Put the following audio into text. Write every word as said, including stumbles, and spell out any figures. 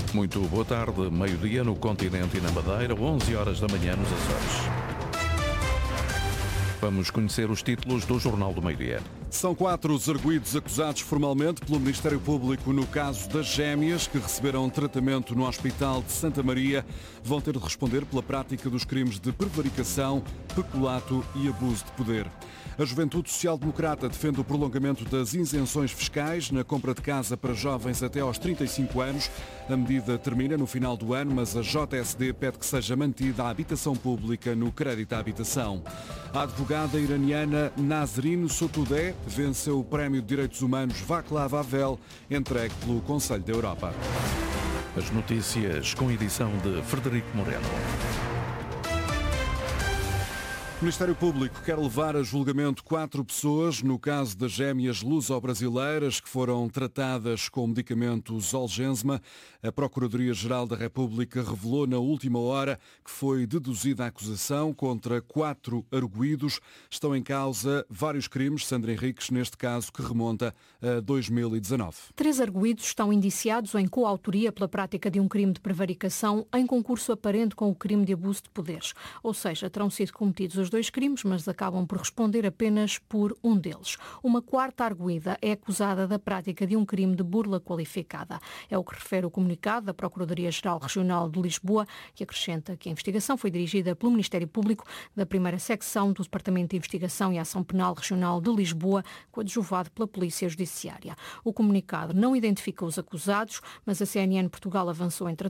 Muito boa tarde, meio-dia no continente e na Madeira, onze horas da manhã nos Açores. Vamos conhecer os títulos do Jornal do Meio-Dia. São quatro os arguidos acusados formalmente pelo Ministério Público no caso das gêmeas que receberam tratamento no Hospital de Santa Maria. Vão ter de responder pela prática dos crimes de prevaricação, peculato e abuso de poder. A Juventude Social Democrata defende o prolongamento das isenções fiscais na compra de casa para jovens até aos trinta e cinco anos. A medida termina no final do ano, mas a J S D pede que seja mantida a habitação pública no crédito à habitação. A advogada iraniana Nasrin Sotoudeh venceu o Prémio de Direitos Humanos Václav Havel, entregue pelo Conselho da Europa. As notícias com edição de Frederico Moreno. O Ministério Público quer levar a julgamento quatro pessoas no caso das gêmeas luso-brasileiras que foram tratadas com o medicamento Zolgensma. A Procuradoria-Geral da República revelou na última hora que foi deduzida a acusação contra quatro arguidos. Estão em causa vários crimes, Sandra Henriques, neste caso que remonta a dois mil e dezanove. Três arguidos estão indiciados em coautoria pela prática de um crime de prevaricação em concurso aparente com o crime de abuso de poderes. Ou seja, terão sido cometidos os dois crimes, mas acabam por responder apenas por um deles. Uma quarta arguida é acusada da prática de um crime de burla qualificada. É o que refere o comunicado da Procuradoria-Geral Regional de Lisboa, que acrescenta que a investigação foi dirigida pelo Ministério Público da primeira secção do Departamento de Investigação e Ação Penal Regional de Lisboa, coadjuvado pela Polícia Judiciária. O comunicado não identifica os acusados, mas a C N N Portugal avançou, entretanto,